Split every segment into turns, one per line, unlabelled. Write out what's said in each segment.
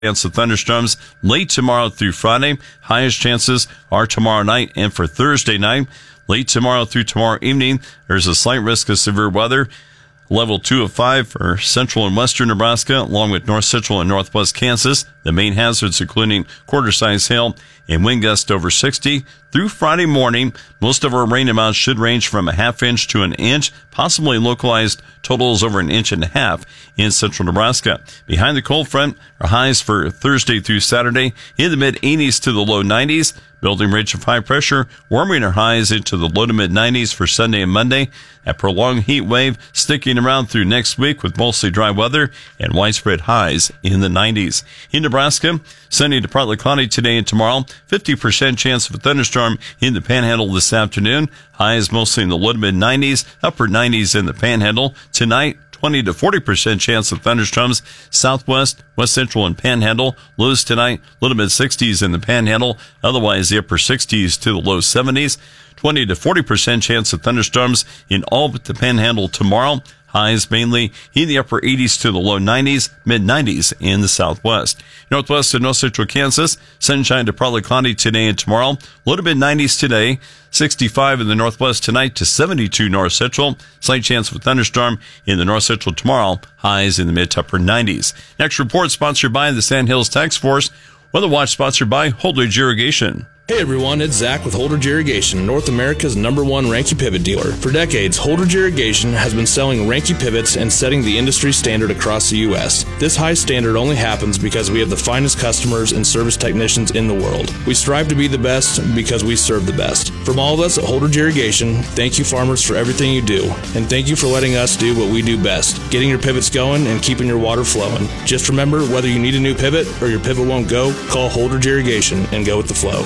chance of thunderstorms late tomorrow through Friday. Highest chances are tomorrow night and for Thursday night. Late tomorrow through tomorrow evening, there's a slight risk of severe weather. Level 2 of 5 for central and western Nebraska, along with north central and northwest Kansas. The main hazards including quarter-size hail and wind gusts over 60. Through Friday morning, most of our rain amounts should range from a half inch to an inch, possibly localized totals over 1.5 inches in central Nebraska. Behind the cold front are highs for Thursday through Saturday in the mid-80s to the low 90s. Building ridge of high pressure, warming our highs into the low to mid-90s for Sunday and Monday. A prolonged heat wave sticking around through next week with mostly dry weather and widespread highs in the 90s. In Nebraska, sunny to partly cloudy today and tomorrow. 50% chance of a thunderstorm in the Panhandle this afternoon. Highs mostly in the low to mid-90s, upper 90s in the Panhandle. Tonight, 20 to 40% chance of thunderstorms southwest, west central, and Panhandle. Lows tonight, low to mid-60s in the Panhandle. Otherwise, the upper 60s to the low 70s. 20 to 40% chance of thunderstorms in all but the Panhandle tomorrow. Highs mainly in the upper 80s to the low 90s, mid-90s in the southwest. Northwest and north central Kansas, sunshine to partly cloudy today and tomorrow. Low to mid-90s today, 65 in the northwest tonight to 72 north central. Slight chance of a thunderstorm in the north central tomorrow. Highs in the mid to upper 90s. Next report sponsored by the Sandhills Task Force. Weather Watch sponsored by Holdridge Irrigation.
Hey everyone, it's Zach with Holdridge Irrigation, North America's #1 Ranke pivot dealer. For decades, Holdridge Irrigation has been selling Ranke pivots and setting the industry standard across the U.S. This high standard only happens because we have the finest customers and service technicians in the world. We strive to be the best because we serve the best. From all of us at Holdridge Irrigation, thank you farmers for everything you do, and thank you for letting us do what we do best, getting your pivots going and keeping your water flowing. Just remember, whether you need a new pivot or your pivot won't go, call Holdridge Irrigation and go with the flow.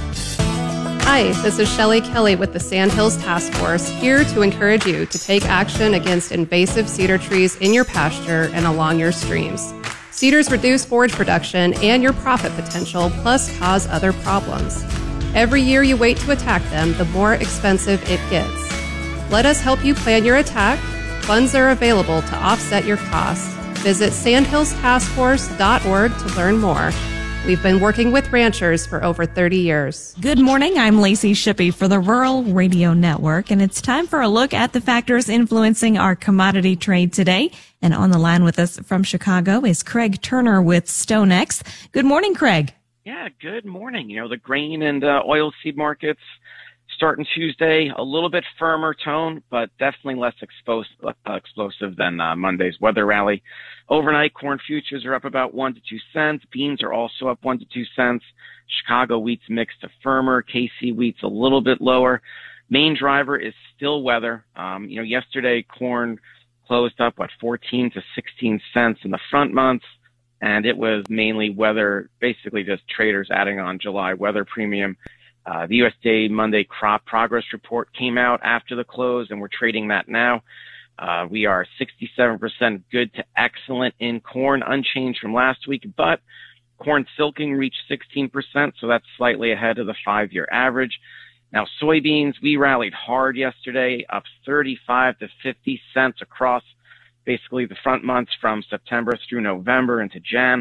Hi, this is Shelley Kelly with the Sandhills Task Force, here to encourage you to take action against invasive cedar trees in your pasture and along your streams. Cedars reduce forage production and your profit potential, plus cause other problems. Every year you wait to attack them, the more expensive it gets. Let us help you plan your attack. Funds are available to offset your costs. Visit sandhillstaskforce.org to learn more. We've been working with ranchers for over 30 years.
Good morning. I'm Lacey Shippey for the Rural Radio Network, and it's time for a look at the factors influencing our commodity trade today. And on the line with us from Chicago is Craig Turner with StoneX. Good morning, Craig.
Yeah, good morning. You know, the grain and oilseed markets starting Tuesday, a little bit firmer tone, but definitely less explosive than Monday's weather rally. Overnight, corn futures are up about 1 to 2 cents. Beans are also up 1 to 2 cents. Chicago wheat's mixed to firmer. KC wheat's a little bit lower. Main driver is still weather. Yesterday corn closed up 14 to 16 cents in the front months, and it was mainly weather, basically just traders adding on July weather premium. The USDA Monday crop progress report came out after the close, and we're trading that now. We are 67% good to excellent in corn, unchanged from last week, but corn silking reached 16%, so that's slightly ahead of the 5-year average. Now, soybeans, we rallied hard yesterday, up 35 to 50 cents across basically the front months from September through November into Jan.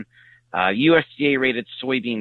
USDA rated soybeans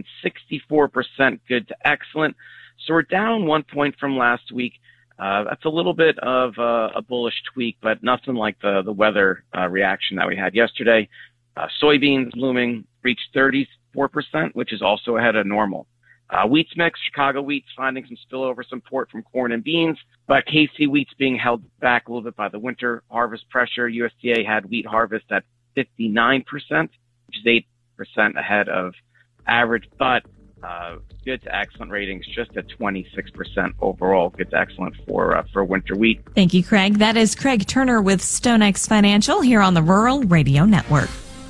64% good to excellent. So we're down 1 point from last week. That's a little bit of a bullish tweak, but nothing like the weather reaction that we had yesterday. Soybeans blooming reached 34%, which is also ahead of normal. Wheat's mix, Chicago wheat's finding some spillover support from corn and beans, but KC wheat's being held back a little bit by the winter harvest pressure. USDA had wheat harvest at 59%, which is 8% ahead of average, but good to excellent ratings just at 26% overall. Good to excellent for winter wheat.
Thank you, Craig. That is Craig Turner with StoneX Financial here on the Rural Radio Network.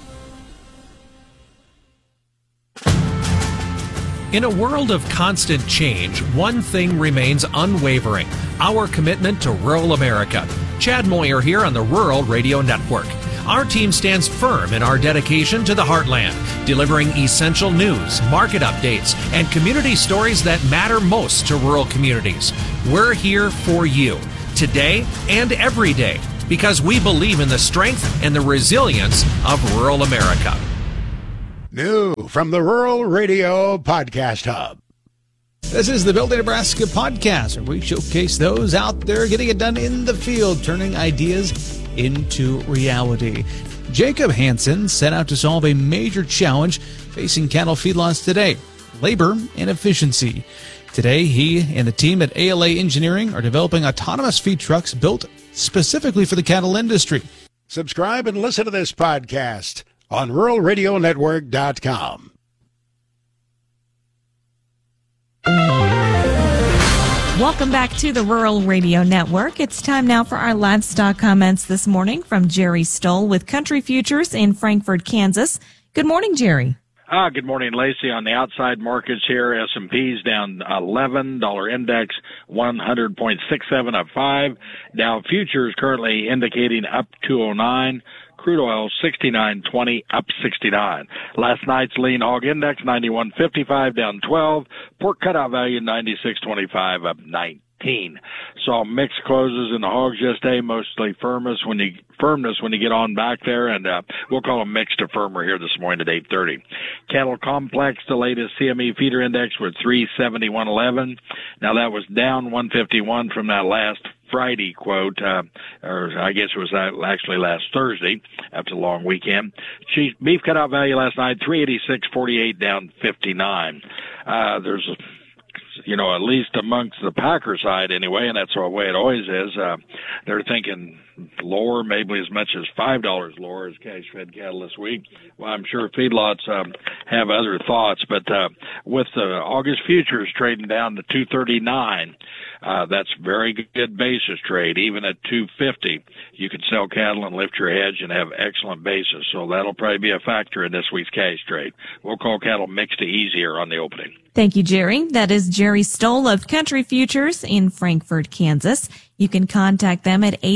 In a world of constant change, one thing remains unwavering: our commitment to rural America. Chad Moyer here on the Rural Radio Network. Our team stands firm in our dedication to the heartland, delivering essential news, market updates, and community stories that matter most to rural communities. We're here for you, today and every day, because we believe in the strength and the resilience of rural America.
New from the Rural Radio Podcast Hub.
This is the Building Nebraska podcast, where we showcase those out there getting it done in the field, turning ideas into reality. Jacob Hansen set out to solve a major challenge facing cattle feedlots today: labor and efficiency. Today, he and the team at ALA Engineering are developing autonomous feed trucks built specifically for the cattle industry.
Subscribe and listen to this podcast on ruralradionetwork.com.
Welcome back to the Rural Radio Network. It's time now for our livestock comments this morning from Jerry Stoll with Country Futures in Frankfort, Kansas. Good morning, Jerry.
Good morning, Lacey. On the outside markets here, S&P's down 11, dollar index 100.67 up 5. Dow futures currently indicating up 209. Crude oil 69.20 up 69. Last night's lean hog index 91.55 down 12. Pork cutout value 96.25 up 19. Saw mixed closes in the hogs yesterday, mostly firmness when you get on back there, and we'll call them mixed to firmer here this morning at 8:30. Cattle complex, the latest CME feeder index was 371.11. Now that was down 151 from that last Friday quote, or I guess it was actually last Thursday after the long weekend. Beef cutout value last night 386.48 down 59. There's at least amongst the packer side anyway, and that's the way it always is, they're thinking lower, maybe as much as $5 lower as cash-fed cattle this week. Well, I'm sure feedlots have other thoughts, but with the August futures trading down to 239, that's very good basis trade. Even at 250, you can sell cattle and lift your hedge and have excellent basis. So that'll probably be a factor in this week's cash trade. We'll call cattle mixed to easier on the opening.
Thank you, Jerry. That is Jerry Stoll of Country Futures in Frankfort, Kansas. You can contact them at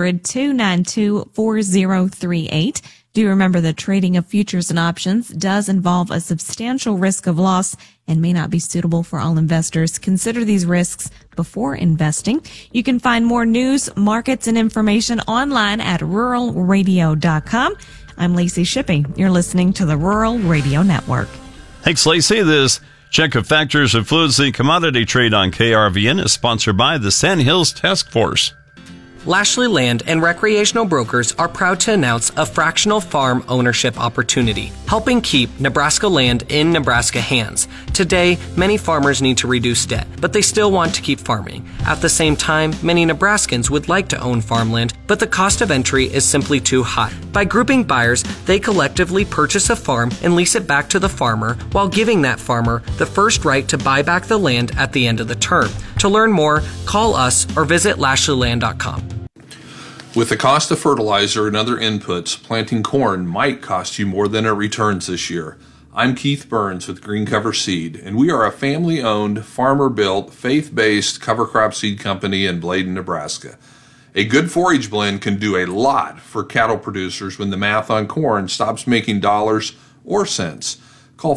800-292-4038. Do remember that trading of futures and options does involve a substantial risk of loss and may not be suitable for all investors. Consider these risks before investing. You can find more news, markets, and information online at ruralradio.com. I'm Lacey Shippey. You're listening to the Rural Radio Network.
Thanks, Lacey. This check of factors influencing commodity trade on KRVN is sponsored by the Sand Hills Task Force.
Lashley Land and Recreational Brokers are proud to announce a fractional farm ownership opportunity, helping keep Nebraska land in Nebraska hands. Today, many farmers need to reduce debt, but they still want to keep farming. At the same time, many Nebraskans would like to own farmland, but the cost of entry is simply too high. By grouping buyers, they collectively purchase a farm and lease it back to the farmer while giving that farmer the first right to buy back the land at the end of the term. To learn more, call us or visit LashleyLand.com.
With the cost of fertilizer and other inputs, planting corn might cost you more than it returns this year. I'm Keith Burns with Green Cover Seed, and we are a family-owned, farmer-built, faith-based cover crop seed company in Bladen, Nebraska. A good forage blend can do a lot for cattle producers when the math on corn stops making dollars or cents. Call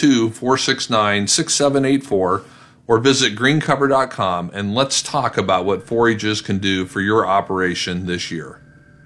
402-469-6784 or visit greencover.com and let's talk about what forages can do for your operation this year.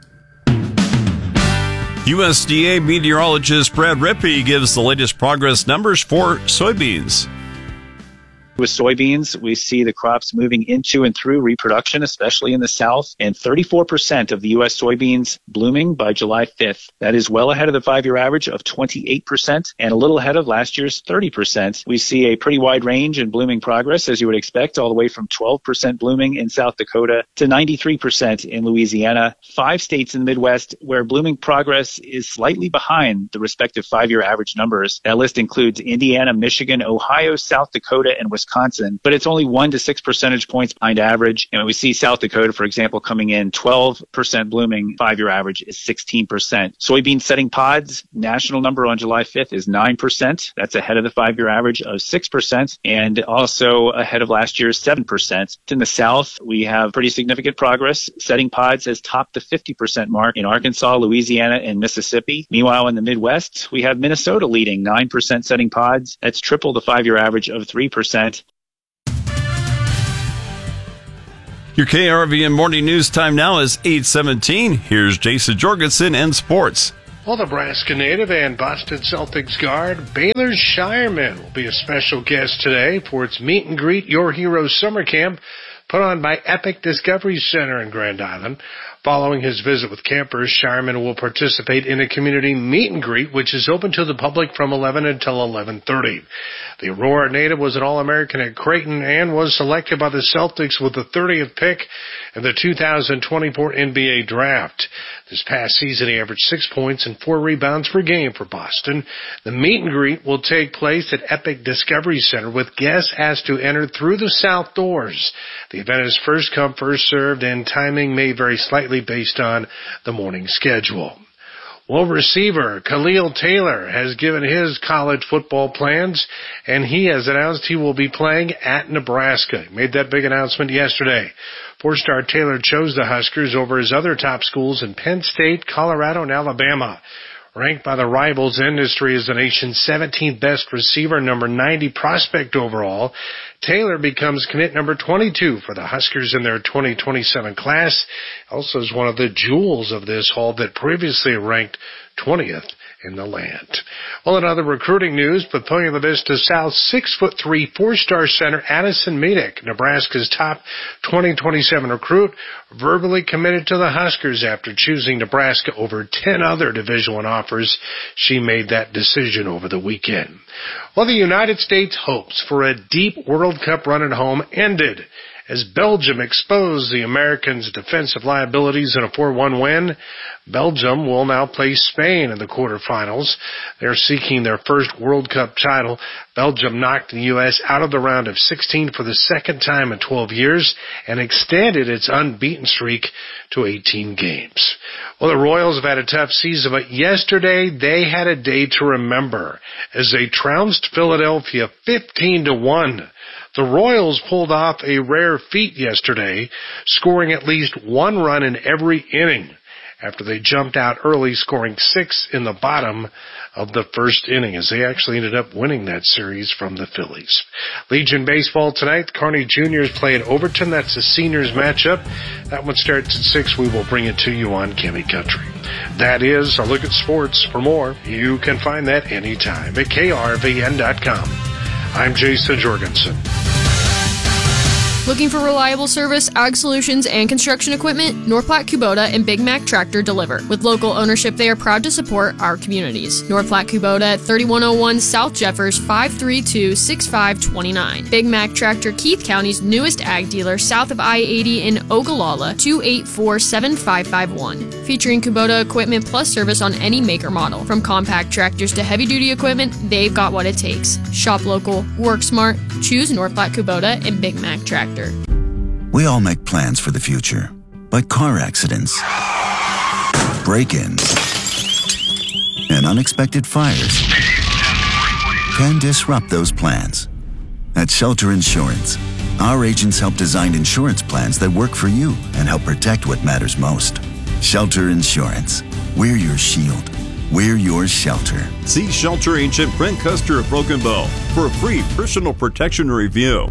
USDA meteorologist Brad Rippey gives the latest progress numbers for soybeans.
With soybeans, we see the crops moving into and through reproduction, especially in the south, and 34% of the U.S. soybeans blooming by July 5th. That is well ahead of the 5-year average of 28% and a little ahead of last year's 30%. We see a pretty wide range in blooming progress, as you would expect, all the way from 12% blooming in South Dakota to 93% in Louisiana. 5 states in the Midwest where blooming progress is slightly behind the respective 5-year average numbers. That list includes Indiana, Michigan, Ohio, South Dakota, and Wisconsin, but it's only 1 to 6 percentage points behind average. And we see South Dakota, for example, coming in 12% blooming. 5-year average is 16%. Soybean setting pods, national number on July 5th is 9%. That's ahead of the 5-year average of 6% and also ahead of last year's 7%. In the South, we have pretty significant progress. Setting pods has topped the 50% mark in Arkansas, Louisiana, and Mississippi. Meanwhile, in the Midwest, we have Minnesota leading 9% setting pods. That's triple the 5-year average of 3%.
Your KRVN morning news time now is 8:17. Here's Jason Jorgensen and sports.
Well, Nebraska native and Boston Celtics guard Baylor Scheierman will be a special guest today for its Meet and Greet Your Heroes Summer Camp put on by Epic Discovery Center in Grand Island. Following his visit with campers, Scheierman will participate in a community meet and greet, which is open to the public from 11 until 11:30. The Aurora native was an All-American at Creighton and was selected by the Celtics with the 30th pick in the 2024 NBA Draft. This past season, he averaged 6 points and 4 rebounds per game for Boston. The meet and greet will take place at Epic Discovery Center with guests asked to enter through the south doors. The event is first come, first served, and timing may vary slightly based on the morning schedule. Well, receiver Khalil Taylor has given his college football plans, and he has announced he will be playing at Nebraska. He made that big announcement yesterday. Four-star Taylor chose the Huskers over his other top schools in Penn State, Colorado, and Alabama. Ranked by the Rivals Industry as the nation's 17th best receiver, number 90 prospect overall, Taylor becomes commit number 22 for the Huskers in their 2027 class. Also is one of the jewels of this haul that previously ranked 20th in the land. Well, in other recruiting news, Papillion La Vista South 6'3" four-star center Addison Medic, Nebraska's top 2027 recruit, verbally committed to the Huskers after choosing Nebraska over 10 other Division I offers. She made that decision over the weekend. Well, the United States' hopes for a deep World Cup run at home ended as Belgium exposed the Americans' defensive liabilities in a 4-1 win. Belgium will now play Spain in the quarterfinals. They're seeking their first World Cup title. Belgium knocked the U.S. out of the round of 16 for the second time in 12 years and extended its unbeaten streak to 18 games. Well, the Royals have had a tough season, but yesterday they had a day to remember as they trounced Philadelphia 15-1. The Royals pulled off a rare feat yesterday, scoring at least one run in every inning after they jumped out early, scoring 6 in the bottom of the first inning, as they actually ended up winning that series from the Phillies. Legion baseball tonight. The Kearney Juniors play at Overton. That's a seniors matchup. That one starts at 6. We will bring it to you on Kimmy Country. That is a look at sports. For more, you can find that anytime at krvn.com. I'm Jason Jorgensen.
Looking for reliable service, ag solutions, and construction equipment? North Platte Kubota and Big Mac Tractor deliver. With local ownership, they are proud to support our communities. North Platte Kubota at 3101 South Jeffers, 532-6529. Big Mac Tractor, Keith County's newest ag dealer, south of I-80 in Ogallala, 284-7551. Featuring Kubota equipment plus service on any make or model. From compact tractors to heavy-duty equipment, they've got what it takes. Shop local, work smart, choose North Platte Kubota and Big Mac Tractor.
We all make plans for the future, but car accidents, break-ins, and unexpected fires can disrupt those plans. At Shelter Insurance, our agents help design insurance plans that work for you and help protect what matters most. Shelter Insurance. We're your shield. We're your shelter.
See Shelter Agent Brent Custer of Broken Bow for a free personal protection review.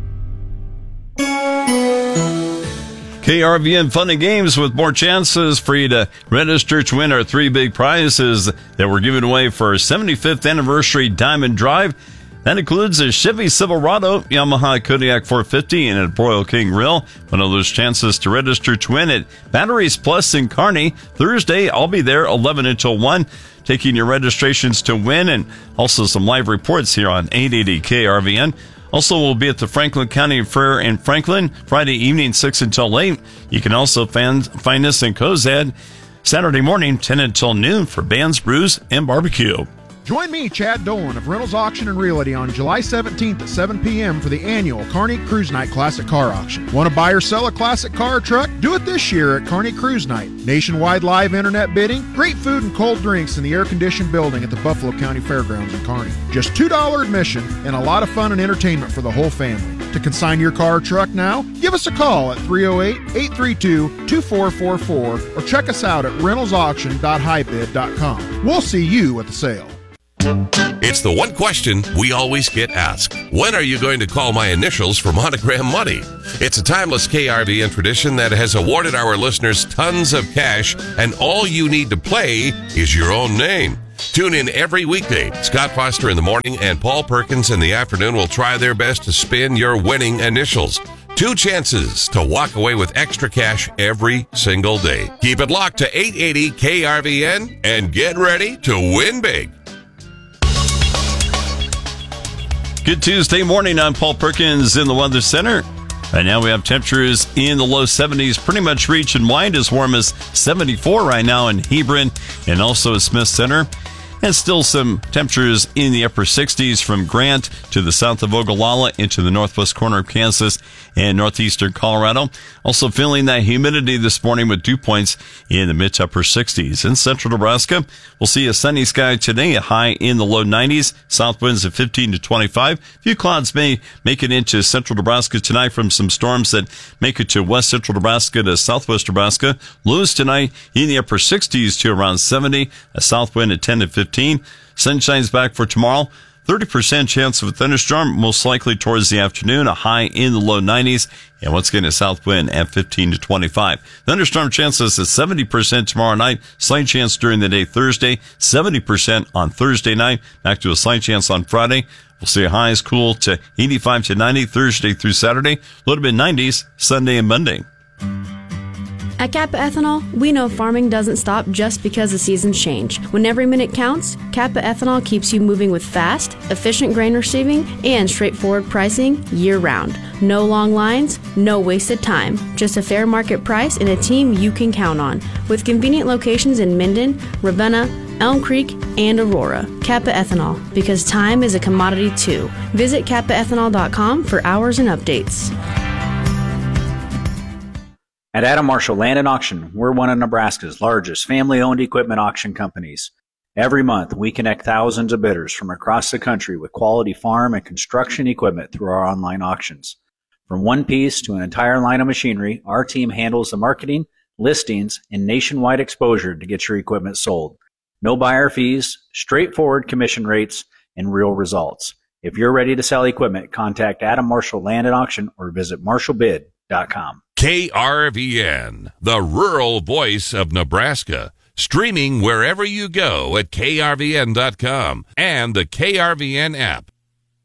KRVN Fun and Games with more chances for you to register to win our 3 big prizes that we're giving away for our 75th anniversary Diamond Drive. That includes a Chevy Silverado, Yamaha Kodiak 450, and a Broil King Grill. One of those chances to register to win at Batteries Plus in Kearney. Thursday, I'll be there 11 until 1, taking your registrations to win, and also some live reports here on 880 KRVN. Also, we'll be at the Franklin County Fair in Franklin, Friday evening, 6 until 8. You can also find us in Cozad Saturday morning, 10 until noon for bands, brews, and barbecue.
Join me, Chad Dolan of Reynolds Auction and Realty on July 17th at 7 p.m. for the annual Kearney Cruise Night Classic Car Auction. Want to buy or sell a classic car or truck? Do it this year at Kearney Cruise Night. Nationwide live internet bidding, great food and cold drinks in the air-conditioned building at the Buffalo County Fairgrounds in Kearney. Just $2 admission and a lot of fun and entertainment for the whole family. To consign your car or truck now, give us a call at 308-832-2444 or check us out at reynoldsauction.hybid.com. We'll see you at the sale.
It's the one question we always get asked. When are you going to call my initials for Monogram Money? It's a timeless KRVN tradition that has awarded our listeners tons of cash, and all you need to play is your own name. Tune in every weekday. Scott Foster in the morning and Paul Perkins in the afternoon will try their best to spin your winning initials. 2 chances to walk away with extra cash every single day. Keep it locked to 880 KRVN and get ready to win big.
Good Tuesday morning. I'm Paul Perkins in the Weather Center. Right now we have temperatures in the low 70s, pretty much region wide, as warm as 74 right now in Hebron and also at Smith Center. And still some temperatures in the upper 60s from Grant to the south of Ogallala into the northwest corner of Kansas and northeastern Colorado. Also feeling that humidity this morning with dew points in the mid to upper 60s. In central Nebraska, we'll see a sunny sky today, a high in the low 90s, south winds of 15 to 25. A few clouds may make it into central Nebraska tonight from some storms that make it to west central Nebraska to southwest Nebraska. Lows tonight in the upper 60s to around 70, a south wind at 10 to 15. Sunshine's back for tomorrow. 30% chance of a thunderstorm, most likely towards the afternoon, a high in the low 90s, and once again a south wind at 15 to 25. Thunderstorm chances at 70% tomorrow night, slight chance during the day Thursday, 70% on Thursday night, back to a slight chance on Friday. We'll see highs cool to 85 to 90 Thursday through Saturday, a little bit 90s Sunday and Monday.
At Kappa Ethanol, we know farming doesn't stop just because the seasons change. When every minute counts, Kappa Ethanol keeps you moving with fast, efficient grain receiving and straightforward pricing year-round. No long lines, no wasted time, just a fair market price and a team you can count on. With convenient locations in Minden, Ravenna, Elm Creek, and Aurora. Kappa Ethanol, because time is a commodity too. Visit kappaethanol.com for hours and updates.
At Adam Marshall Land and Auction, we're one of Nebraska's largest family-owned equipment auction companies. Every month, we connect thousands of bidders from across the country with quality farm and construction equipment through our online auctions. From one piece to an entire line of machinery, our team handles the marketing, listings, and nationwide exposure to get your equipment sold. No buyer fees, straightforward commission rates, and real results. If you're ready to sell equipment, contact Adam Marshall Land and Auction or visit marshallbid.com.
KRVN, the rural voice of Nebraska. Streaming wherever you go at krvn.com and the KRVN app.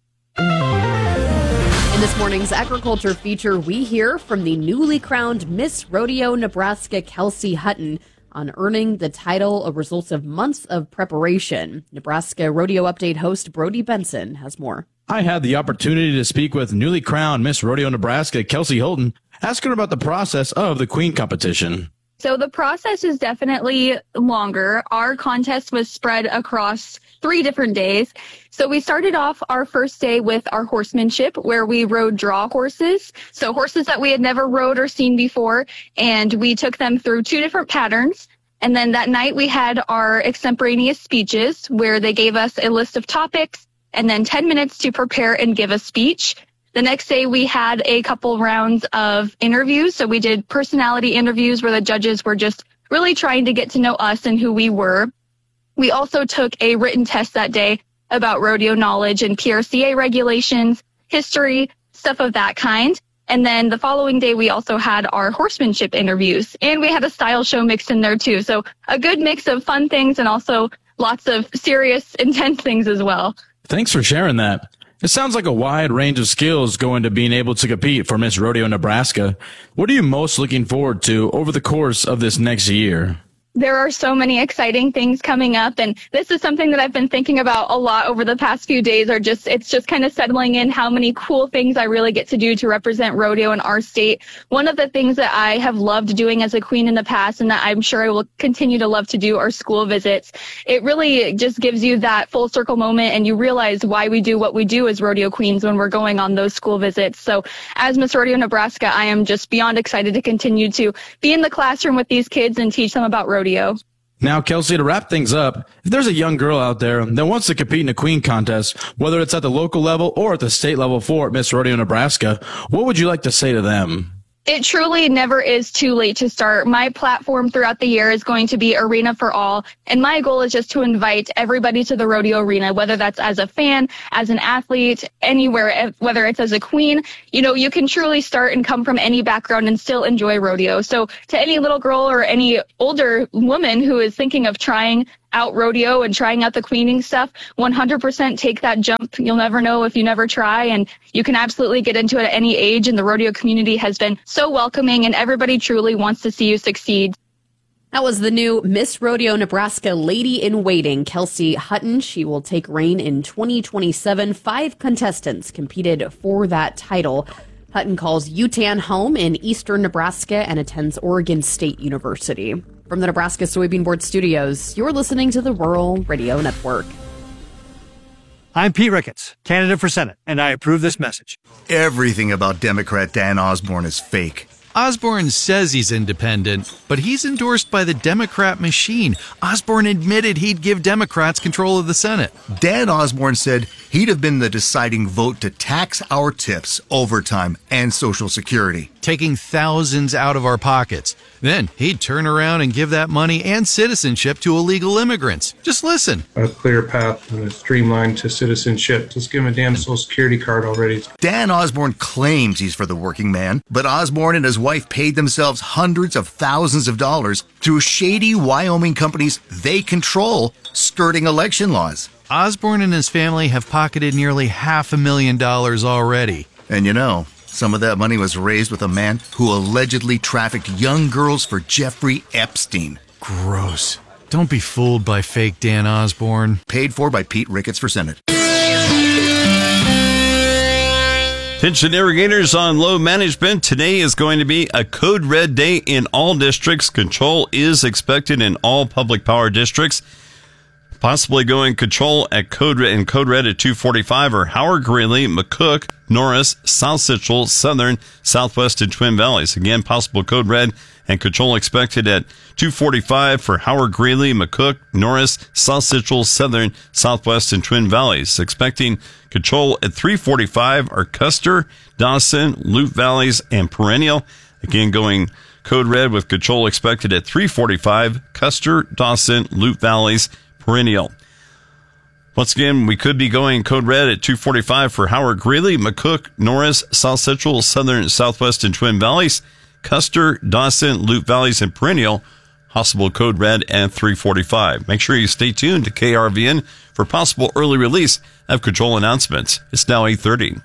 In this morning's agriculture feature, we hear from the newly crowned Miss Rodeo Nebraska, Kelsey Hutton, on earning the title a result of months of preparation. Nebraska Rodeo Update host Brody Benson has more.
I had the opportunity to speak with newly crowned Miss Rodeo Nebraska, Kelsey Hutton, asking her about the process of the Queen competition.
So the process is definitely longer. Our contest was spread across 3 different days. So we started off our first day with our horsemanship, where we rode draw horses. So horses that we had never rode or seen before. And we took them through 2 different patterns. And then that night we had our extemporaneous speeches, where they gave us a list of topics and then 10 minutes to prepare and give a speech. The next day we had a couple rounds of interviews. So we did personality interviews where the judges were just really trying to get to know us and who we were. We also took a written test that day about rodeo knowledge and PRCA regulations, history, stuff of that kind. And then the following day we also had our horsemanship interviews, and we had a style show mixed in there too. So a good mix of fun things and also lots of serious, intense things as well.
Thanks for sharing that. It sounds like a wide range of skills going to being able to compete for Miss Rodeo Nebraska. What are you most looking forward to over the course of this next year?
There are so many exciting things coming up, and this is something that I've been thinking about a lot over the past few days. It's just kind of settling in how many cool things I really get to do to represent rodeo in our state. One of the things that I have loved doing as a queen in the past, and that I'm sure I will continue to love to do, are school visits. It really just gives you that full circle moment, and you realize why we do what we do as rodeo queens when we're going on those school visits. So as Miss Rodeo Nebraska, I am just beyond excited to continue to be in the classroom with these kids and teach them about rodeo.
Now, Kelsey, to wrap things up, if there's a young girl out there that wants to compete in a Queen contest, whether it's at the local level or at the state level for Miss Rodeo Nebraska, what would you like to say to them?
It truly never is too late to start. My platform throughout the year is going to be Arena for All, and my goal is just to invite everybody to the rodeo arena, whether that's as a fan, as an athlete, anywhere, whether it's as a queen. You know, you can truly start and come from any background and still enjoy rodeo. So to any little girl or any older woman who is thinking of trying out rodeo and trying out the queening stuff, 100% take that jump. You'll never know if you never try, and you can absolutely get into it at any age, and the rodeo community has been so welcoming, and everybody truly wants to see you succeed.
That was the new Miss Rodeo Nebraska Lady in Waiting, Kelsey Hutton. She will take reign in 2027. 5 contestants competed for that title. Hutton calls UTAN home in eastern Nebraska and attends Oregon State University. From the Nebraska Soybean Board Studios, you're listening to the Rural Radio Network.
I'm Pete Ricketts, candidate for Senate, and I approve this message.
Everything about Democrat Dan Osborne is fake.
Osborne says he's independent, but he's endorsed by the Democrat machine. Osborne admitted he'd give Democrats control of the Senate.
Dan Osborne said he'd have been the deciding vote to tax our tips, overtime, and Social Security,
taking thousands out of our pockets. Then he'd turn around and give that money and citizenship to illegal immigrants. Just listen.
A clear path and a streamline to citizenship. Just give him a damn Social Security card already.
Dan Osborne claims he's for the working man, but Osborne and his wife paid themselves hundreds of thousands of dollars through shady Wyoming companies they control, skirting election laws.
Osborne and his family have pocketed nearly $500,000 already.
And you know, some of that money was raised with a man who allegedly trafficked young girls for Jeffrey Epstein.
Gross. Don't be fooled by fake Dan Osborne.
Paid for by Pete Ricketts for Senate.
Attention irrigators on load management. Today is going to be a code red day in all districts. Control is expected in all public power districts. Possibly going control at code red at 245 are Howard, Greeley, McCook, Norris, South Central, Southern, Southwest, and Twin Valleys. Again, possible code red and control expected at 245 for Howard, Greeley, McCook, Norris, South Central, Southern, Southwest, and Twin Valleys. Expecting control at 345 are Custer, Dawson, Loup Valleys, and Perennial. Again, going code red with control expected at 345, Custer, Dawson, Loup Valleys, Perennial. Once again, we could be going code red at 245 for Howard, Greeley, McCook, Norris, South Central, Southern, Southwest, and Twin Valleys, Custer, Dawson, Loup Valleys, and Perennial. Possible code red at 345. Make sure you stay tuned to KRVN for possible early release of control announcements. It's now 8:30.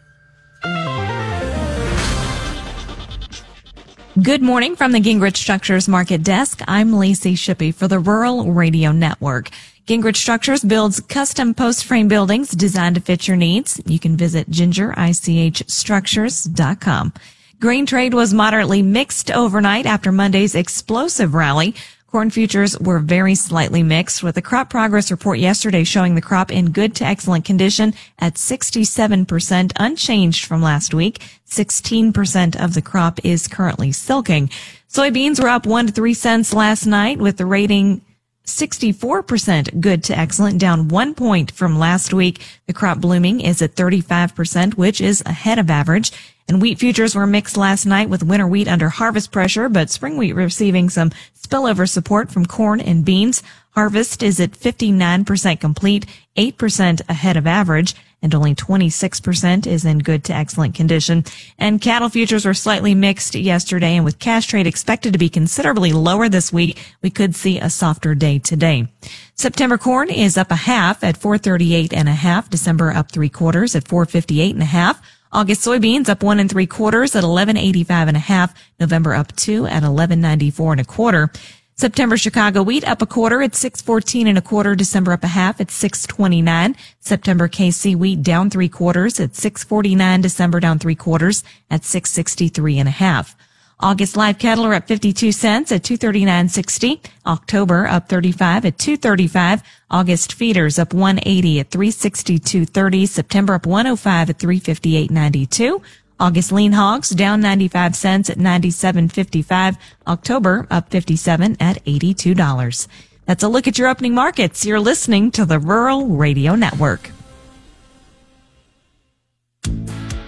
Good morning from the Gingrich Structures Market Desk. I'm Lacey Shippey for the Rural Radio Network. Gingrich Structures builds custom post-frame buildings designed to fit your needs. You can visit gingerichstructures.com. Grain trade was moderately mixed overnight after Monday's explosive rally. Corn futures were very slightly mixed, with the crop progress report yesterday showing the crop in good to excellent condition at 67%, unchanged from last week. 16% of the crop is currently silking. Soybeans were up 1 to 3 cents last night, with the rating 64% good to excellent, down 1 point from last week. The crop blooming is at 35%, which is ahead of average. And wheat futures were mixed last night, with winter wheat under harvest pressure, but spring wheat receiving some spillover support from corn and beans. Harvest is at 59% complete, 8% ahead of average, and only 26% is in good to excellent condition. And cattle futures were slightly mixed yesterday, and with cash trade expected to be considerably lower this week, we could see a softer day today. September corn is up a half at 438.5. December up 3/4 at 458.5. August soybeans up 1 3/4 at 11.85.5. November up 2 at 11.94 1/4. September Chicago wheat up 1/4 at 6.14 1/4. December up a half at 6.29. September KC wheat down 3/4 at 6.49. December down 3/4 at 6.63 1/2. August live cattle are up 52 cents at 239.60. October up 35 at 235. August feeders up 180 at 362.30. September up 105 at 358.92. August lean hogs down 95 cents at 97.55. October up 57 at $82. That's a look at your opening markets. You're listening to the Rural Radio Network.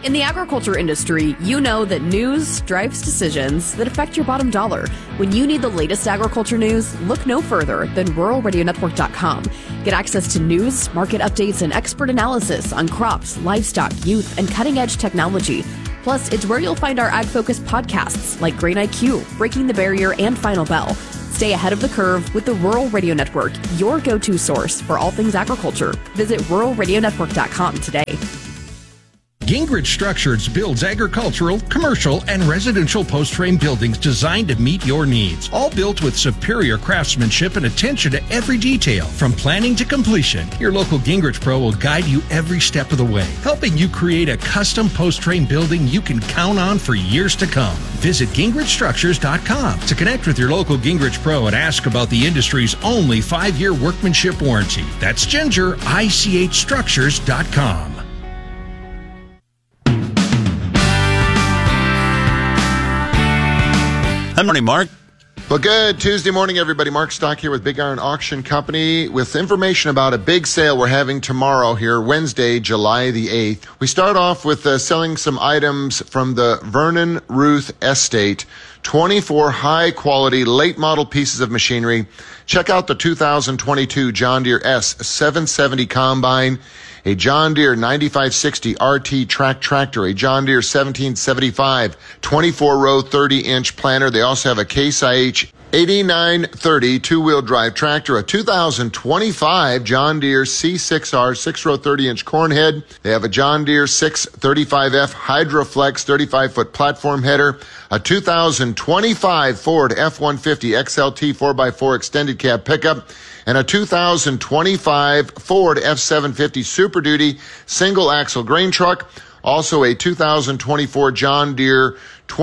In the agriculture industry, you know that news drives decisions that affect your bottom dollar. When you need the latest agriculture news, look no further than ruralradionetwork.com. Get access to news, market updates, and expert analysis on crops, livestock, youth, and cutting-edge technology. Plus, it's where you'll find our ag-focused podcasts like Grain IQ, Breaking the Barrier, and Final Bell. Stay ahead of the curve with the Rural Radio Network, your go-to source for all things agriculture. Visit ruralradionetwork.com today.
Gingrich Structures builds agricultural, commercial, and residential post-frame buildings designed to meet your needs. All built with superior craftsmanship and attention to every detail. From planning to completion, your local Gingrich Pro will guide you every step of the way, helping you create a custom post-frame building you can count on for years to come. Visit GingrichStructures.com to connect with your local Gingrich Pro and ask about the industry's only 5-year workmanship warranty. That's GingerICHStructures.com.
Good morning, Mark.
Well, good Tuesday morning, everybody. Mark Stock here with Big Iron Auction Company with information about a big sale we're having tomorrow here, Wednesday, July the 8th. We start off with selling some items from the Vernon Ruth Estate. 24 high-quality, late-model pieces of machinery. Check out the 2022 John Deere S770 Combine, a John Deere 9560 RT track tractor, a John Deere 1775 24-row 30-inch planter. They also have a Case IH 8930 two-wheel drive tractor, a 2025 John Deere C6R 6-row 30-inch corn head. They have a John Deere 635F Hydroflex 35-foot platform header, a 2025 Ford F-150 XLT 4x4 extended cab pickup, and a 2025 Ford F-750 Super Duty single axle grain truck. Also a 2024 John Deere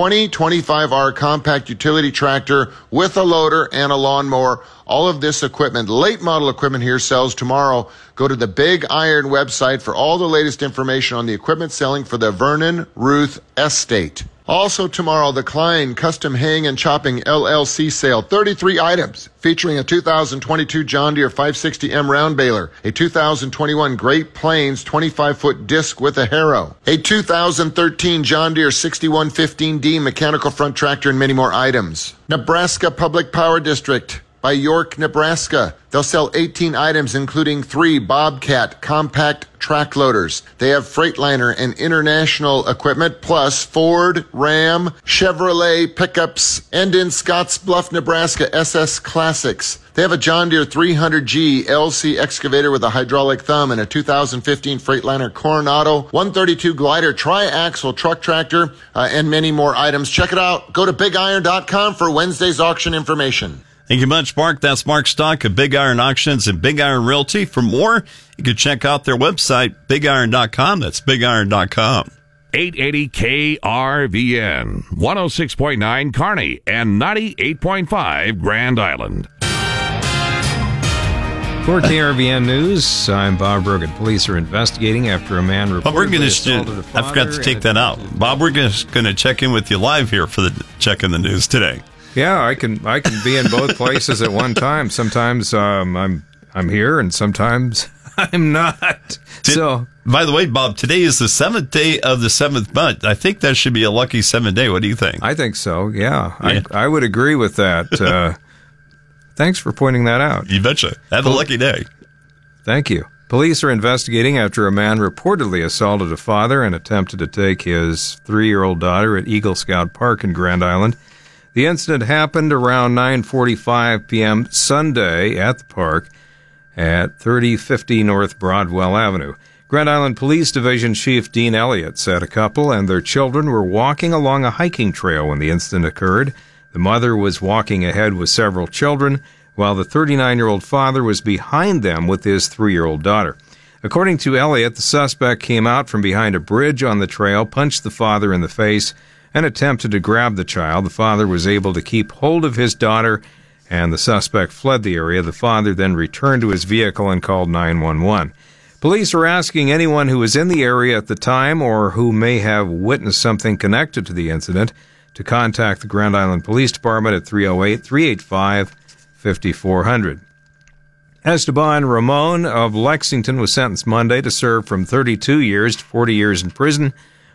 2025R compact utility tractor with a loader and a lawnmower. All of this equipment, late model equipment here, sells tomorrow. Go to the Big Iron website for all the latest information on the equipment selling for the Vernon Ruth Estate. Also tomorrow, the Klein Custom Haying and Chopping LLC sale. 33 items featuring a 2022 John Deere 560M round baler, a 2021 Great Plains 25-foot disc with a harrow, a 2013 John Deere 6115D mechanical front tractor, and many more items. Nebraska Public Power District by York, Nebraska. They'll sell 18 items, including 3 Bobcat compact track loaders. They have Freightliner and international equipment, plus Ford, Ram, Chevrolet pickups, and in Scottsbluff, Nebraska, SS Classics. They have a John Deere 300G LC excavator with a hydraulic thumb and a 2015 Freightliner Coronado 132 glider tri-axle truck tractor, and many more items. Check it out. Go to BigIron.com for Wednesday's auction information.
Thank you much, Mark. That's Mark Stock of Big Iron Auctions and Big Iron Realty. For more, you can check out their website, BigIron.com. That's BigIron.com.
880 KRVN, 106.9 Kearney, and 98.5 Grand Island.
For KRVN News, I'm Bob Brogan. Police are investigating after a man reportedly assaulted a father.
I forgot to take that out. Bob, we're going to check in with you live here for the Check in the News today.
Yeah, I can be in both places at one time. Sometimes I'm here, and sometimes I'm not.
By the way, Bob, today is the 7th day of the 7th month. I think that should be a lucky 7th day. What do you think?
I think so. Yeah. I would agree with that. Thanks for pointing that out.
You betcha. Have a lucky day.
Thank you. Police are investigating after a man reportedly assaulted a father and attempted to take his 3-year-old daughter at Eagle Scout Park in Grand Island. The incident happened around 9:45 p.m. Sunday at the park at 3050 North Broadwell Avenue. Grand Island Police Division Chief Dean Elliott said a couple and their children were walking along a hiking trail when the incident occurred. The mother was walking ahead with several children, while the 39-year-old father was behind them with his 3-year-old daughter. According to Elliott, the suspect came out from behind a bridge on the trail, punched the father in the face, and attempted to grab the child. The father was able to keep hold of his daughter, and the suspect fled the area. The father then returned to his vehicle and called 911. Police are asking anyone who was in the area at the time or who may have witnessed something connected to the incident to contact the Grand Island Police Department at 308-385-5400. Esteban Ramon of Lexington was sentenced Monday to serve from 32 years to 40 years in prison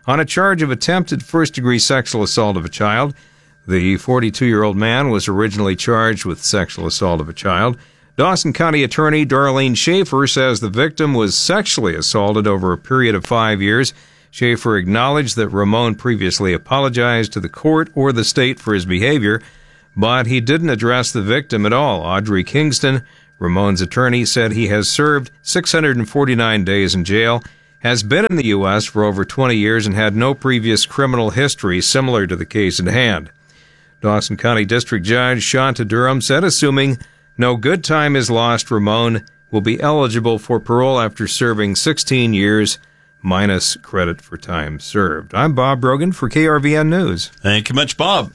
on a charge of attempted first-degree sexual assault of a child. The 42-year-old man was originally charged with sexual assault of a child. Dawson County Attorney Darlene Schaefer says the victim was sexually assaulted over a period of 5 years. Schaefer acknowledged that Ramon previously apologized to the court or the state for his behavior, but he didn't address the victim at all. Audrey Kingston, Ramon's attorney, said he has served 649 days in jail, has been in the U.S. for over 20 years, and had no previous criminal history similar to the case at hand. Dawson County District Judge Shanta Durham said, assuming no good time is lost, Ramon will be eligible for parole after serving 16 years, minus credit for time served. I'm Bob Brogan for KRVN News.
Thank you much, Bob.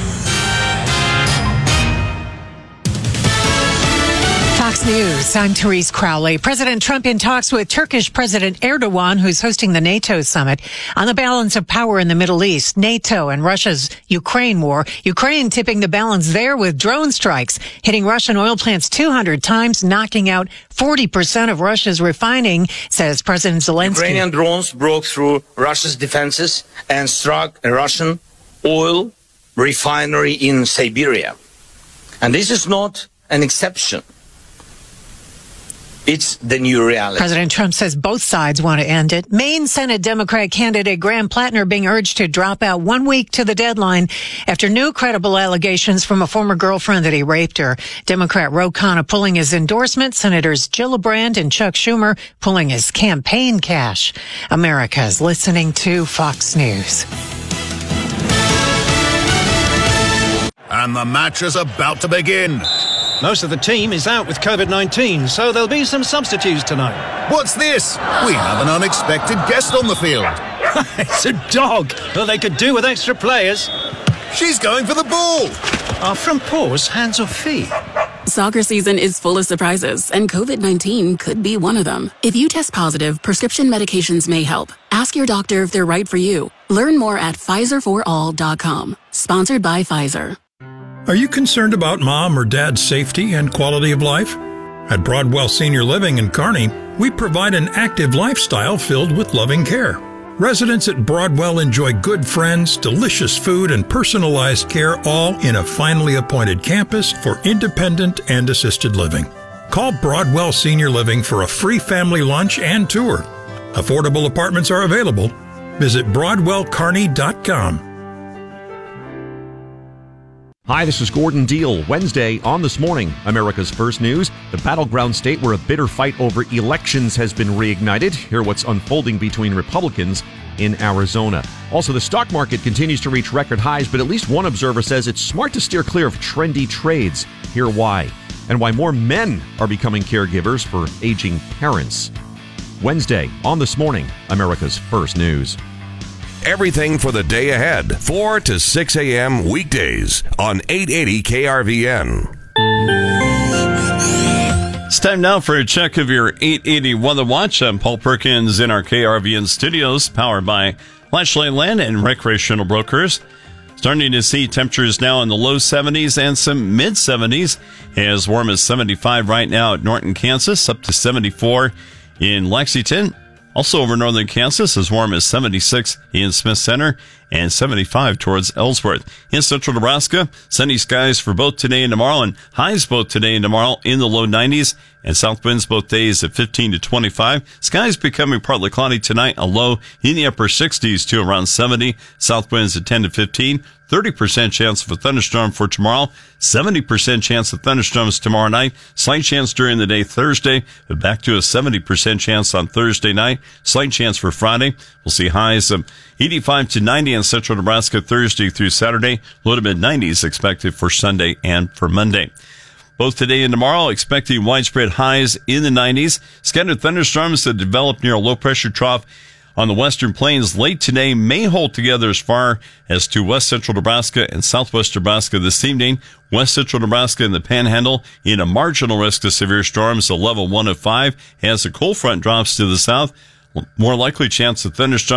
Fox News, I'm Therese Crowley. President Trump in talks with Turkish President Erdogan, who's hosting the NATO summit, on the balance of power in the Middle East, NATO and Russia's Ukraine war. Ukraine tipping the balance there with drone strikes, hitting Russian oil plants 200 times, knocking out 40% of Russia's refining, says President Zelensky.
Ukrainian drones broke through Russia's defenses and struck a Russian oil refinery in Siberia. And this is not an exception. It's the new reality.
President Trump says both sides want to end it. Maine Senate Democrat candidate Graham Plattner being urged to drop out 1 week to the deadline after new credible allegations from a former girlfriend that he raped her. Democrat Ro Khanna pulling his endorsement. Senators Gillibrand and Chuck Schumer pulling his campaign cash. America is listening to Fox News.
And the match is about to begin.
Most of the team is out with COVID-19, so there'll be some substitutes tonight.
What's this? We have an unexpected guest on the field.
It's a dog. Well, they could do with extra players.
She's going for the ball.
Are front paws hands or feet?
Soccer season is full of surprises, and COVID-19 could be one of them. If you test positive, prescription medications may help. Ask your doctor if they're right for you. Learn more at PfizerForAll.com. Sponsored by Pfizer.
Are you concerned about mom or dad's safety and quality of life? At Broadwell Senior Living in Kearney, we provide an active lifestyle filled with loving care. Residents at Broadwell enjoy good friends, delicious food, and personalized care, all in a finely appointed campus for independent and assisted living. Call Broadwell Senior Living for a free family lunch and tour. Affordable apartments are available. Visit BroadwellKearney.com.
Hi, this is Gordon Deal. Wednesday on This Morning, America's First News. The battleground state where a bitter fight over elections has been reignited. Hear what's unfolding between Republicans in Arizona. Also, the stock market continues to reach record highs, but at least one observer says it's smart to steer clear of trendy trades. Hear why. And why more men are becoming caregivers for aging parents. Wednesday on This Morning, America's First News.
Everything for the day ahead, 4 to 6 a.m. weekdays on 880 KRVN.
It's time now for a check of your 880 Weather Watch. I'm Paul Perkins in our KRVN studios, powered by Flashlight Land and Recreational Brokers. Starting to see temperatures now in the low 70s and some mid 70s. As warm as 75 right now at Norton, Kansas, up to 74 in Lexington. Also over northern Kansas, as warm as 76 in Smith Center and 75 towards Ellsworth. In central Nebraska, sunny skies for both today and tomorrow, and highs both today and tomorrow in the low 90s, and south winds both days at 15 to 25. Skies becoming partly cloudy tonight, a low in the upper 60s to around 70. South winds at 10 to 15. 30% chance of a thunderstorm for tomorrow. 70% chance of thunderstorms tomorrow night. Slight chance during the day Thursday, but back to a 70% chance on Thursday night. Slight chance for Friday. We'll see highs of 85 to 90 in central Nebraska Thursday through Saturday. Low to mid-90s expected for Sunday and for Monday. Both today and tomorrow, expecting widespread highs in the 90s. Scattered thunderstorms that develop near a low-pressure trough on the western plains late today may hold together as far as to west central Nebraska and southwest Nebraska this evening. West central Nebraska and the Panhandle in a marginal risk of severe storms, a level 1 of 5, as the cold front drops to the south. More likely chance of thunderstorms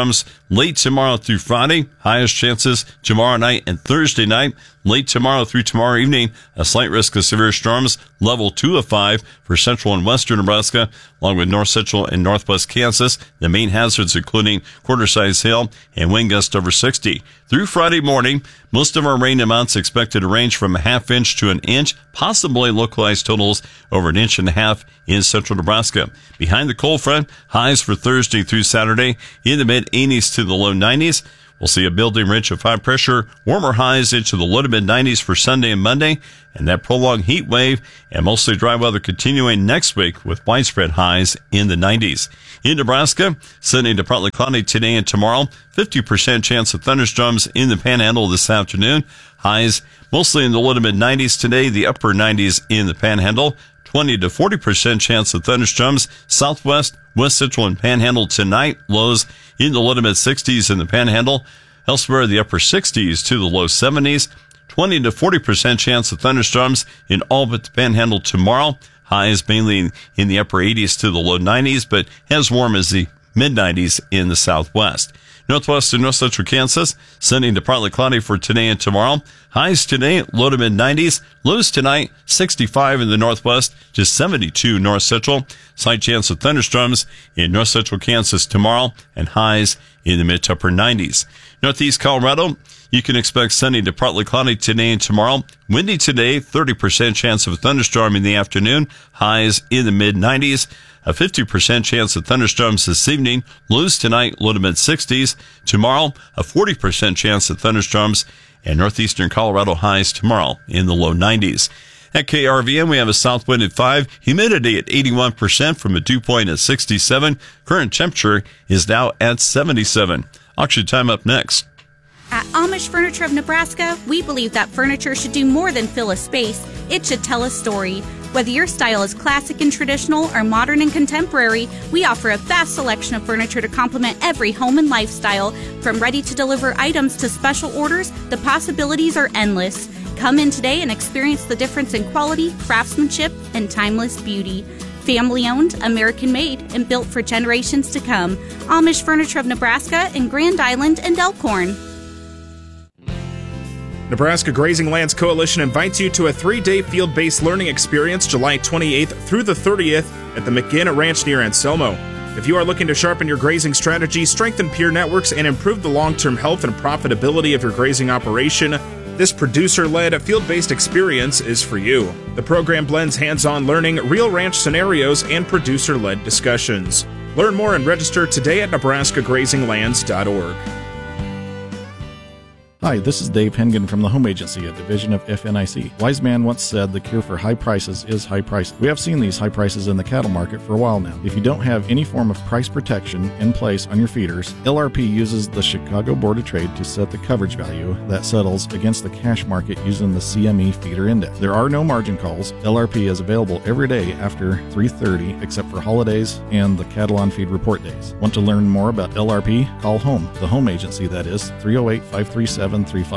late tomorrow through Friday. Highest chances tomorrow night and Thursday night. Late tomorrow through tomorrow evening, a slight risk of severe storms, level 2 of 5 for central and western Nebraska, along with north central and northwest Kansas. The main hazards including quarter-size hail and wind gusts over 60. Through Friday morning, most of our rain amounts expected to range from a half inch to an inch, possibly localized totals over an inch and a half in central Nebraska. Behind the cold front, highs for Thursday through Saturday in the mid-80s to the low 90s. We'll see a building ridge of high pressure, warmer highs into the low to mid 90s for Sunday and Monday, and that prolonged heat wave and mostly dry weather continuing next week with widespread highs in the 90s. In Nebraska, sunny to partly cloudy today and tomorrow, 50% chance of thunderstorms in the Panhandle this afternoon. Highs mostly in the low to mid 90s today, the upper 90s in the Panhandle. 20 to 40% chance of thunderstorms southwest, west central, and Panhandle tonight. Lows in the low to mid 60s in the Panhandle. Elsewhere, the upper 60s to the low 70s. 20 to 40% chance of thunderstorms in all but the Panhandle tomorrow. Highs mainly in the upper 80s to the low 90s, but as warm as the mid 90s in the southwest. Northwest and north central Kansas, sunny to partly cloudy for today and tomorrow. Highs today, low to mid 90s. Lows tonight, 65 in the northwest to 72 north central. Slight chance of thunderstorms in north central Kansas tomorrow, and highs in the mid to upper 90s. Northeast Colorado, you can expect sunny to partly cloudy today and tomorrow. Windy today, 30% chance of a thunderstorm in the afternoon. Highs in the mid 90s. A 50% chance of thunderstorms this evening. Lows tonight, low to mid 60s. Tomorrow, a 40% chance of thunderstorms. And northeastern Colorado highs tomorrow in the low 90s. At KRVN, we have a south wind at 5, humidity at 81% from a dew point at 67. Current temperature is now at 77. Auction time up next.
At Amish Furniture of Nebraska, we believe that furniture should do more than fill a space. It should tell a story. Whether your style is classic and traditional or modern and contemporary, we offer a vast selection of furniture to complement every home and lifestyle. From ready-to-deliver items to special orders, the possibilities are endless. Come in today and experience the difference in quality, craftsmanship, and timeless beauty. Family-owned, American-made, and built for generations to come. Amish Furniture of Nebraska in Grand Island and Elkhorn.
Nebraska Grazing Lands Coalition invites you to a 3-day field-based learning experience July 28th through the 30th at the McGinn Ranch near Anselmo. If you are looking to sharpen your grazing strategy, strengthen peer networks, and improve the long-term health and profitability of your grazing operation, this producer-led, field-based experience is for you. The program blends hands-on learning, real ranch scenarios, and producer-led discussions. Learn more and register today at nebraskagrazinglands.org.
Hi, this is Dave Hengen from the Home Agency, a division of FNIC. Wise man once said the cure for high prices is high prices. We have seen these high prices in the cattle market for a while now. If you don't have any form of price protection in place on your feeders, LRP uses the Chicago Board of Trade to set the coverage value that settles against the cash market using the CME feeder index. There are no margin calls. LRP is available every day after 3:30 except for holidays and the cattle on feed report days. Want to learn more about LRP? Call HOME, the Home Agency, that is, 308-537-3511.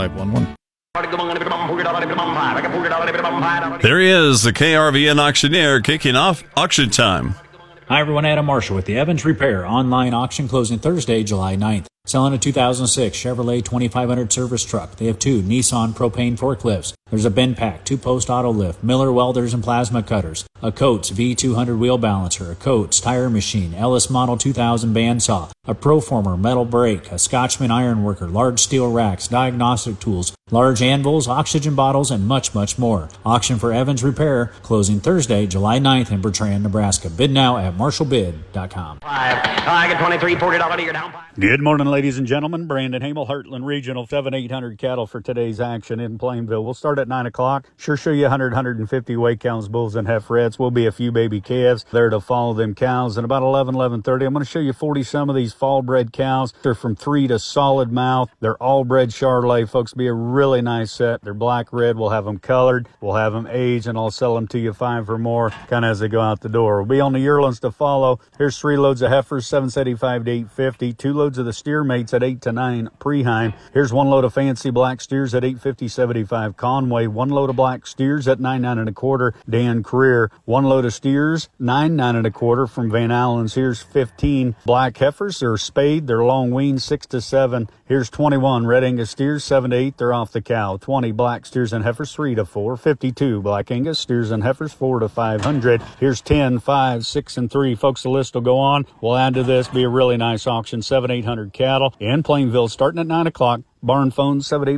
There he is, the KRVN auctioneer, kicking off auction time.
Hi everyone, Adam Marshall with the Evans Repair online auction closing Thursday, July 9th. Selling a 2006 Chevrolet 2500 service truck. They have 2 Nissan propane forklifts. There's a bin pack, 2-post auto lift, Miller welders and plasma cutters, a Coates V200 wheel balancer, a Coates tire machine, Ellis Model 2000 bandsaw, a Proformer metal brake, a Scotchman ironworker, large steel racks, diagnostic tools, large anvils, oxygen bottles, and much, much more. Auction for Evans Repair, closing Thursday, July 9th in Bertrand, Nebraska. Bid now at marshallbid.com.
I get $23, $40 you're down.
Good morning, ladies and gentlemen. Brandon Hamel, Heartland Regional, 7,800 cattle for today's action in Plainville. We'll start at 9 o'clock. Sure show you 100, 150 weight cows, bulls, and heifreds. Will be a few baby calves there to follow them cows. And about 11:30, I'm going to show you 40 some of these fall bred cows. They're from 3 to solid mouth. They're all bred Charolais. Folks, be a real really nice set. They're black, red. We'll have them colored. We'll have them aged, and I'll sell them to you 5 or more kind of as they go out the door. We'll be on the yearlings to follow. Here's 3 loads of heifers, $775 to $850. 2 loads of the steer mates at $8 to $9 Preheim. Here's 1 load of fancy black steers at $850.75 Conway. 1 load of black steers at $9.9 1/4 Dan Career. 1 load of steers, $9.9 1/4 from Van Allen's. Here's 15 black heifers. They're spayed. They're long weaned, 6 to 7. Here's 21 red Angus steers, 7 to 8. They're off the cow. 20 black steers and heifers, 3 to 4. 52 black Angus steers and heifers, 4 to 500. Here's 10, 5, 6, and 3. Folks, the list will go on. We'll add to this. Be a really nice auction. 7,800 cattle in Plainville starting at 9 o'clock. Barn phone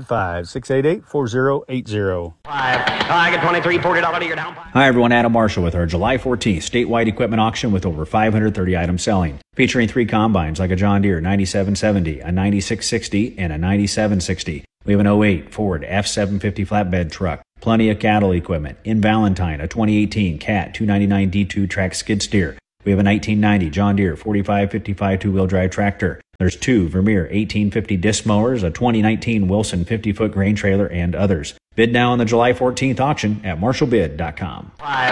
785-688-4080.
I get 23, $40 you're down.
Hi everyone, Adam Marshall with our July 14th statewide equipment auction with over 530 items selling. Featuring 3 combines like a John Deere 9770, a 9660, and a 9760. We have an 08 Ford F750 flatbed truck. Plenty of cattle equipment. In Valentine, a 2018 Cat 299 D2 track skid steer. We have a 1990 John Deere 4555 two-wheel drive tractor. There's 2 Vermeer 1850 disc mowers, a 2019 Wilson 50-foot grain trailer, and others. Bid now on the July 14th auction at marshallbid.com.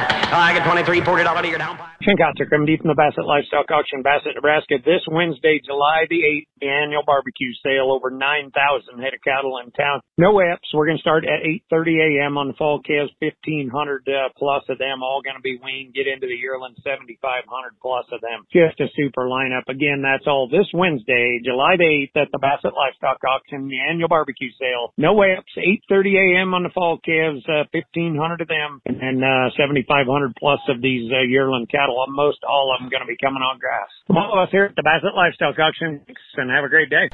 I get 23, $40 you're down.
Shinkotzer coming deep from the Bassett Livestock Auction, Bassett, Nebraska. This Wednesday, July the 8th, the annual barbecue sale. Over 9,000 head of cattle in town. No EPs. We're going to start at 8:30 a.m. on the fall calves. 1,500 plus of them all going to be weaned. Get into the yearling, 7,500 plus of them. Just a super lineup. Again, that's all this Wednesday, July the 8th at the Bassett Livestock Auction, the annual barbecue sale. No EPs. 8:30 a.m. on the fall calves, 1,500 of them, and then 7,500 plus of these yearling cattle. Most all of them going to be coming on grass. From all of us here at the Bassett Livestock Auction, and have a great day.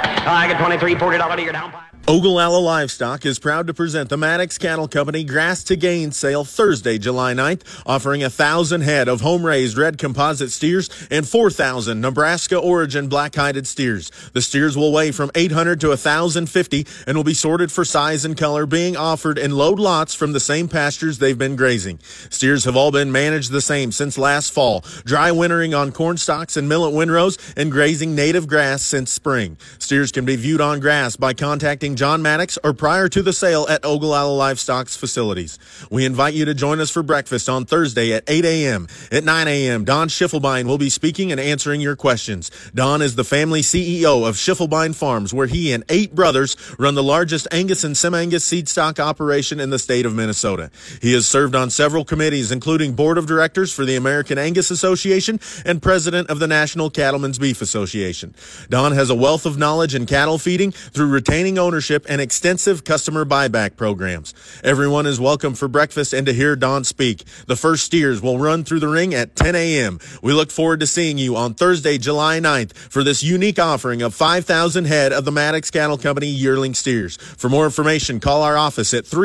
I get 23, $40 you're down.
Ogallala Livestock is proud to present the Maddox Cattle Company Grass to Gain sale Thursday, July 9th, offering 1,000 head of home-raised red composite steers and 4,000 Nebraska origin black-hided steers. The steers will weigh from 800 to 1,050 and will be sorted for size and color, being offered in load lots from the same pastures they've been grazing. Steers have all been managed the same since last fall, dry wintering on corn stalks and millet windrows and grazing native grass since spring. Steers can be viewed on grass by contacting John Maddox or prior to the sale at Ogallala Livestock's facilities. We invite you to join us for breakfast on Thursday at 8 a.m. At 9 a.m., Don Schiffelbein will be speaking and answering your questions. Don is the family CEO of Schiffelbein Farms, where he and 8 brothers run the largest Angus and Sem-Angus seed stock operation in the state of Minnesota. He has served on several committees, including Board of Directors for the American Angus Association and President of the National Cattlemen's Beef Association. Don has a wealth of knowledge in cattle feeding through retaining ownership and extensive customer buyback programs. Everyone is welcome for breakfast and to hear Don speak. The first steers will run through the ring at 10 a.m. We look forward to seeing you on Thursday, July 9th for this unique offering of 5,000 head of the Maddox Cattle Company yearling steers. For more information, call our office at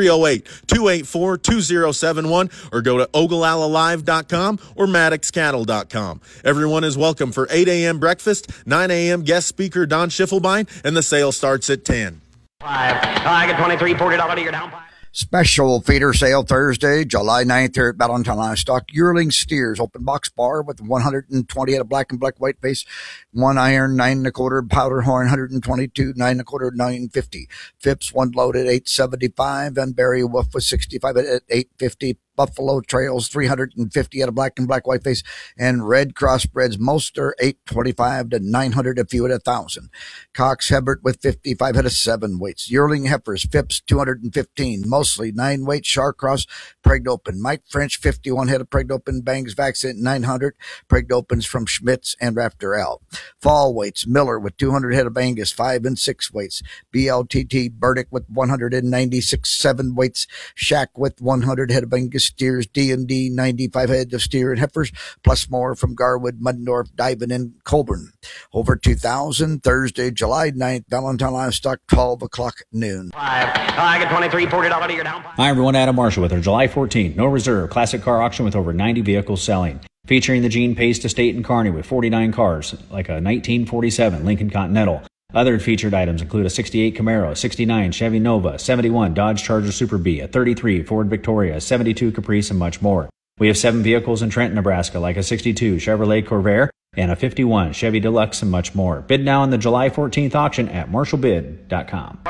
308-284-2071 or go to OgallaLaLive.com or MaddoxCattle.com. Everyone is welcome for 8 a.m. breakfast, 9 a.m. guest speaker Don Schiffelbein, and the sale starts at 10.
I get 23, $40 you're down.
Special feeder sale Thursday, July 9th here at Valentine Livestock. Yearling steers, open box bar with 120 at a black and black white face, 1 iron, 9 1/4, powder horn, 122, 9 1/4, 950. Phipps, 1 load at 875, and Barry Wolf was 65 at 850. Buffalo Trails, 350 at a black and black white face, and Red Crossbreds, most are 825 to 900, a few at 1,000. Cox Hebert with 55 at a 7 weights. Yearling heifers, Phipps, 215, mostly 9 weight. Sharcross, pregged open. Mike French, 51 head of pregged open. Bangs Vaccine, 900. Pregged opens from Schmitz and Raptor L. Fall weights, Miller with 200 head of Angus, 5 and 6 weights. BLTT Burdick with 196, 7 weights. Shack with 100 head of Angus steers, D&D, 95 heads of steer and heifers, plus more from Garwood, Muddendorf, Diven, and Colburn. Over 2,000, Thursday, July 9th, Valentine Livestock, 12 o'clock noon.
I get 23, $40 you're down.
Hi everyone, Adam Marshall with our July 14th No Reserve Classic Car Auction with over 90 vehicles selling. Featuring the Gene Pace Estate in Kearney with 49 cars, like a 1947 Lincoln Continental. Other featured items include a 68 Camaro, a 69 Chevy Nova, 71 Dodge Charger Super B, a 33 Ford Victoria, a 72 Caprice, and much more. We have 7 vehicles in Trenton, Nebraska, like a 62 Chevrolet Corvair, and a 51 Chevy Deluxe and much more. Bid now in the July 14th auction at marshallbid.com.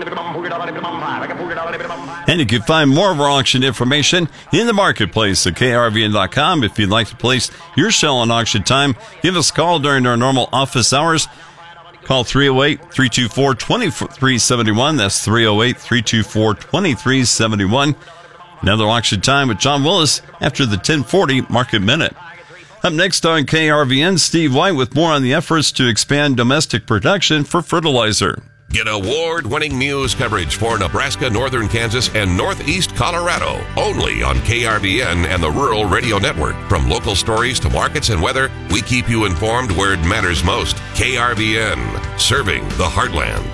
And you can find more of our auction information in the marketplace at krvn.com. If you'd like to place your sale on auction time, give us a call during our normal office hours. Call 308-324-2371. That's 308-324-2371. Another auction time with John Willis after the 1040 Market Minute. Up next on KRVN, Steve White with more on the efforts to expand domestic production for fertilizer.
Get award-winning news coverage for Nebraska, northern Kansas, and northeast Colorado. Only on KRVN and the Rural Radio Network. From local stories to markets and weather, we keep you informed where it matters most. KRVN, serving the heartland.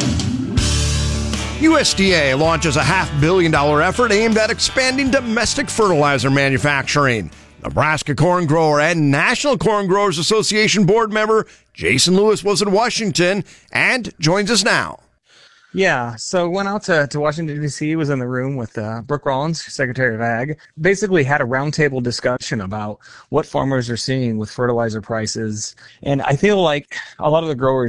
USDA launches a $500 million effort aimed at expanding domestic fertilizer manufacturing. Nebraska corn grower and National Corn Growers Association board member Jason Lewis was in Washington and joins us now.
Yeah, so went out to Washington, D.C., was in the room with Brooke Rollins, Secretary of Ag, basically had a roundtable discussion about what farmers are seeing with fertilizer prices. And I feel like a lot of the growers